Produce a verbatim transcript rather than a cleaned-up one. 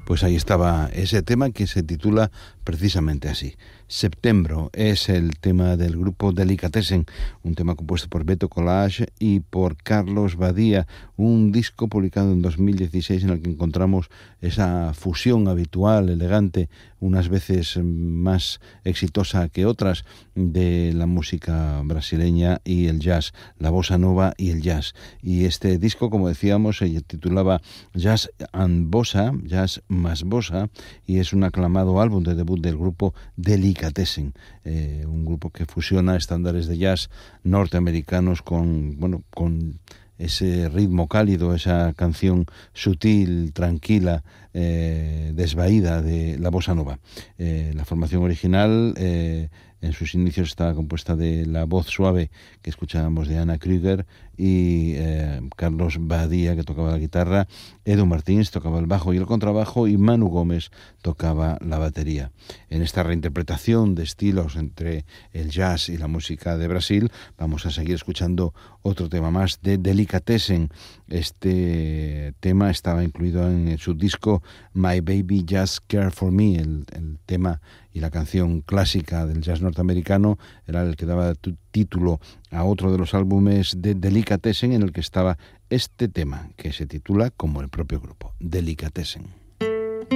Pues ahí estaba ese tema que se titula precisamente así. Septembro es el tema del grupo Delicatessen, un tema compuesto por Beto Collage y por Carlos Badía, un disco publicado en dos mil dieciséis en el que encontramos esa fusión habitual, elegante, unas veces más exitosa que otras, de la música brasileña y el jazz, la bossa nova y el jazz. Y este disco, como decíamos, se titulaba Jazz and Bossa, Jazz más Bossa, y es un aclamado álbum de debut del grupo Delicatessen, eh, un grupo que fusiona estándares de jazz norteamericanos con, bueno, con ese ritmo cálido, esa canción sutil, tranquila, eh, desvaída de la bossa nova. Eh, la formación original eh, en sus inicios estaba compuesta de la voz suave que escuchábamos de Ana Krüger y eh, Carlos Badía, que tocaba la guitarra, Edu Martins tocaba el bajo y el contrabajo, y Manu Gómez tocaba la batería. En esta reinterpretación de estilos entre el jazz y la música de Brasil, vamos a seguir escuchando otro tema más de Delicatessen. Este tema estaba incluido en su disco My Baby Just Care For Me, el, el tema y la canción clásica del jazz norteamericano, era el que daba título a otro de los álbumes de Delicatessen, en el que estaba este tema, que se titula como el propio grupo, Delicatessen.